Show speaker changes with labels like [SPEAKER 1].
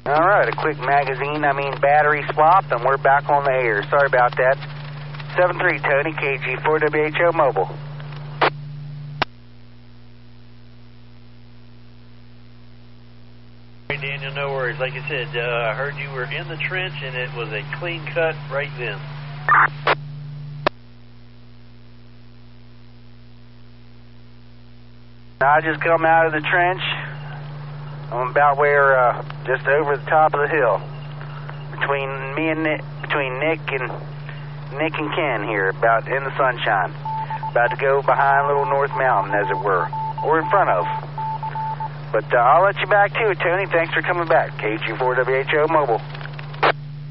[SPEAKER 1] All right, a quick battery swap, and we're back on the air. Sorry about that. 7-3, Tony, KG4WHO Mobile.
[SPEAKER 2] Hey, Daniel, no worries. Like I said, I heard you were in the trench, and it was a clean cut right then.
[SPEAKER 1] I just come out of the trench. I'm about where, just over the top of the hill, between Nick and Ken here, about in the sunshine, about to go behind Little North Mountain, as it were, or in front of. But I'll let you back to it, Tony. Thanks for coming back. KG4WHO Mobile.